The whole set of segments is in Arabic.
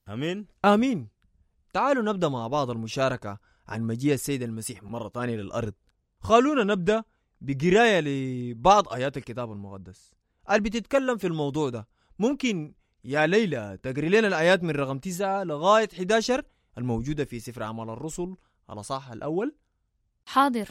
أمين. آمين. تعالوا نبدأ مع بعض المشاركة عن مجيء السيد المسيح مرة تانية للأرض. خلونا نبدأ بقراية لبعض آيات الكتاب المقدس اللي بتتكلم في الموضوع ده. ممكن يا ليلى تقري لنا الآيات من رقم 9 لغاية 11 الموجودة في سفر أعمال الرسل الأصحاح الأول؟ حاضر.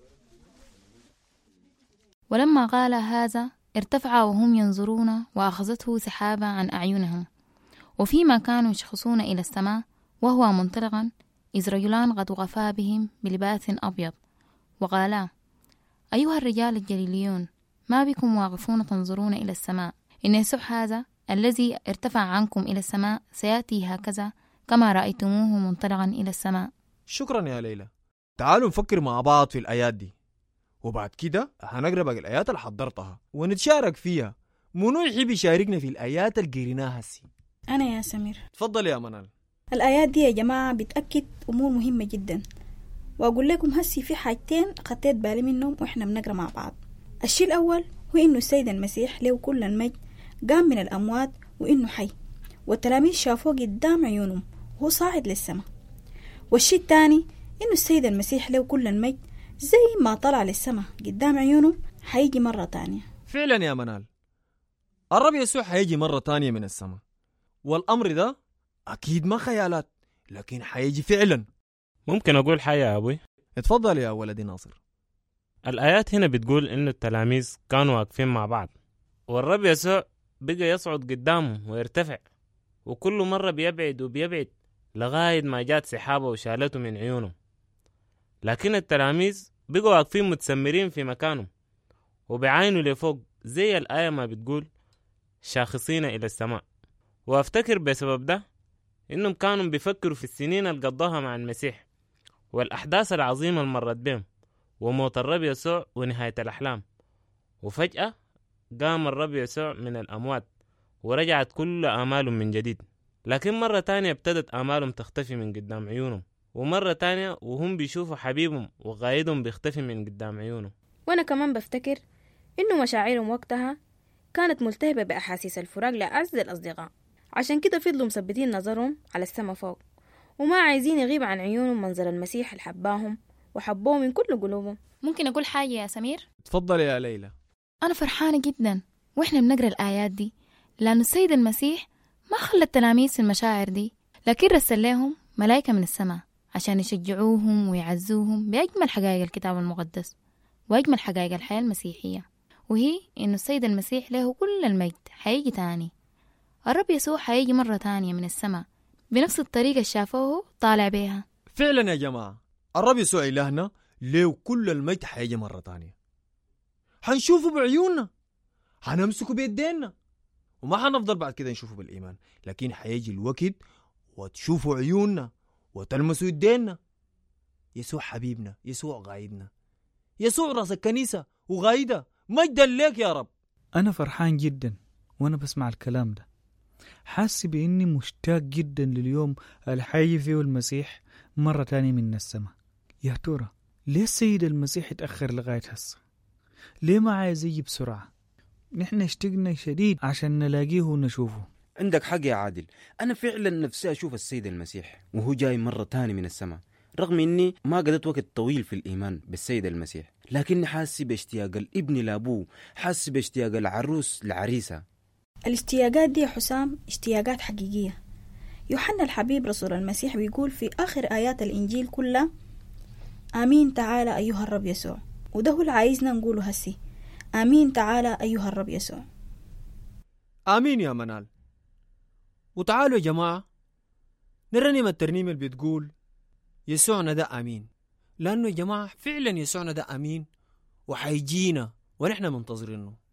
ولما قال هذا ارتفع وهم ينظرون وأخذته سحابة عن أعينهم، وفيما كانوا يشخصون إلى السماء وهو منطلقا إذ رجلان قد وقفا بهم بلباس أبيض وقالا: أيها الرجال الجليليون، ما بكم واقفون تنظرون إلى السماء؟ إن يسوع هذا الذي ارتفع عنكم إلى السماء سيأتي هكذا كما رأيتموه منطلقا إلى السماء. شكرا يا ليلى. تعالوا نفكر مع بعض في الآيات دي، وبعد كده هنقرأ باقي الآيات اللي حضرتها ونتشارك فيها. منو يحب يشاركنا في الآيات اللي قريناها هسي؟ أنا يا سمير. تفضل يا منال. الآيات دي يا جماعة بتأكد أمور مهمة جدا، وأقول لكم هسي في حاجتين خطيت بالي منهم وإحنا بنقرأ مع بعض. الشيء الأول هو إنه السيد المسيح له كل المجد قام من الأموات وإنه حي، والتلاميذ شافوه قدام عيونهم وهو صاعد للسماء. والشيء الثاني إنه السيد المسيح له كل المجد زي ما طلع للسماء قدام عيونهم حيجي مرة تانية. فعلا يا منال، الرب يسوع حيجي مرة تانية من السماء، والأمر ده أكيد ما خيالات لكن حيجي فعلا. ممكن أقول حاجة يا أبوي؟ اتفضل يا ولدي ناصر. الآيات هنا بتقول إنه التلاميذ كانوا واقفين مع بعض، والرب يسوع بقى يصعد قدامهم ويرتفع، وكل مرة بيبعد وبيبعد لغاية ما جات سحابة وشالته من عيونهم. لكن التلاميذ بقوا واقفين متسمرين في مكانهم وبيعاينوا لفوق زي الآية ما بتقول شاخصين إلى السماء. وأفتكر بسبب ده إنهم كانوا بيفكروا في السنين اللي قضاها مع المسيح والأحداث العظيمة اللي مرت بهم وموت الرب يسوع ونهاية الأحلام. وفجأة قام الرب يسوع من الأموات ورجعت كل آمالهم من جديد. لكن مرة تانية ابتدت آمالهم تختفي من قدام عيونهم، ومرة تانية وهم بيشوفوا حبيبهم وقايدهم بيختفي من قدام عيونهم. وأنا كمان بفتكر إنه مشاعرهم وقتها كانت ملتهبة بأحاسيس الفراق لأعز الأصدقاء، عشان كده فضلوا مثبتين نظرهم على السما فوق وما عايزين يغيب عن عيونهم منظر المسيح اللي حباهم وحبوه من كل قلوبهم. ممكن أقول حاجة يا سمير؟ تفضل يا ليلى. أنا فرحانة جدا وإحنا بنقرأ الآيات دي، لأن السيد المسيح ما خلى التلاميذ في المشاعر دي، لكن رسل لهم ملائكة من السماء عشان يشجعوهم ويعزوهم بأجمل حقائق الكتاب المقدس وأجمل حقائق الحياة المسيحية، وهي إنه السيد المسيح له كل المجد حيجي تاني. الرب يسوع حيجي مرة تانية من السماء بنفس الطريقة اللي شافوه طالع بيها. فعلا يا جماعة، الرب يسوع إلهنا له كل المجد حيجي مرة تانية. حنشوفه بعيوننا، حنمسكه بيدينا، وما حنفضل بعد كده نشوفه بالإيمان، لكن حيجي الوقت وتشوفوا عيوننا وتلمسوا يدينا. يسوع حبيبنا، يسوع غايدنا، يسوع راس الكنيسة وغايدة. مجدا لك يا رب. أنا فرحان جدا وأنا بسمع الكلام ده، حاسس بإني مشتاق جدا لليوم اللي حيجي فيه المسيح مرة تانية من السماء. يا ترى ليه السيد المسيح اتأخر لغاية هسه؟ ليه ما عايز يجي بسرعة؟ نحن اشتقنا شديد عشان نلاقيه ونشوفه. عندك حق يا عادل، أنا فعلا نفسي أشوف السيد المسيح وهو جاي مرة تاني من السماء، رغم إني ما قضيت وقت طويل في الإيمان بالسيد المسيح، لكني حاسس باشتياق الابن لأبوه، حاسس باشتياق العروس لعريسة. الاشتياقات دي يا حسام اشتياقات حقيقية. يوحنا الحبيب رسول المسيح بيقول في آخر آيات الإنجيل كلها: آمين تعالى أيها الرب يسوع. وده هو اللي عايزنا نقوله هسي، آمين تعالى أيها الرب يسوع. آمين يا منال. وتعالوا يا جماعة نرنم الترنيمة اللي بتقول يسوعنا ده آمين، لأنه يا جماعة فعلا يسوعنا ده آمين وحيجينا ونحن منتظرينه.